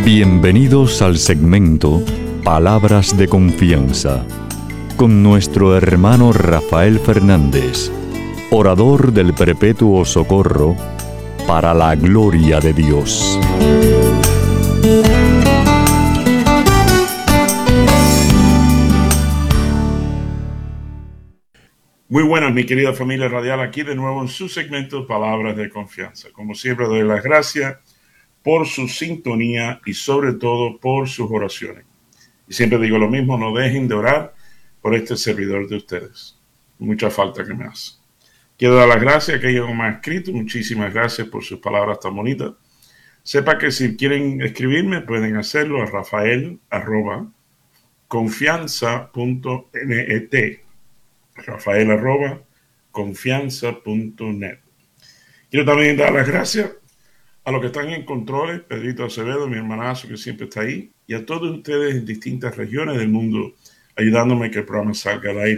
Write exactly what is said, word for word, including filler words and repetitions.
Bienvenidos al segmento Palabras de Confianza con nuestro hermano Rafael Fernández, orador del Perpetuo Socorro, para la gloria de Dios. Muy buenas, mi querida familia radial, aquí de nuevo en su segmento Palabras de Confianza. Como siempre, doy las gracias por su sintonía y sobre todo por sus oraciones. Y siempre digo lo mismo, no dejen de orar por este servidor de ustedes. Mucha falta que me hace. Quiero dar las gracias a aquellos que me han escrito. Muchísimas gracias por sus palabras tan bonitas. Sepa que si quieren escribirme pueden hacerlo a rafael arroba confianza punto net. Rafael arroba confianza punto net. Quiero también dar las gracias a los que están en controles, Pedrito Acevedo, mi hermanazo que siempre está ahí, y a todos ustedes en distintas regiones del mundo ayudándome a que el programa salga al aire.